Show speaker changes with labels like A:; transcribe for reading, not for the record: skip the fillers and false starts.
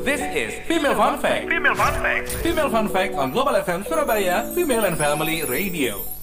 A: This is Female Fun Fact. Female Fun Fact. Female Fun Fact on Global FM Surabaya, Female and Family Radio.